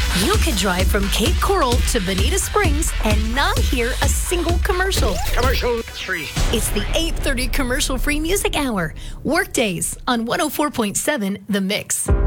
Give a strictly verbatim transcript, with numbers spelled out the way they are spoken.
You could drive from Cape Coral to Bonita Springs and not hear a single commercial. Commercial free. It's the eight thirty Commercial Free Music Hour. Workdays on one oh four point seven The Mix.